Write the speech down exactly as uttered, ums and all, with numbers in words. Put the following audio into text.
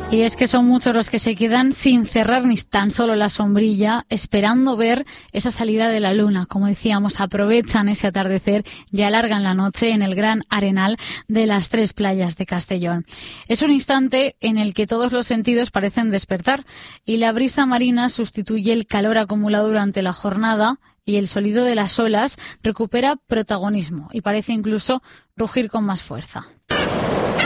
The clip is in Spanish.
Y es que son muchos los que se quedan sin cerrar ni tan solo la sombrilla, esperando ver esa salida de la luna. Como decíamos, aprovechan ese atardecer y alargan la noche en el gran arenal de las tres playas de Castellón. Es un instante en el que todos los sentidos parecen despertar y la brisa marina sustituye el calor acumulado durante la jornada y el sonido de las olas recupera protagonismo y parece incluso rugir con más fuerza.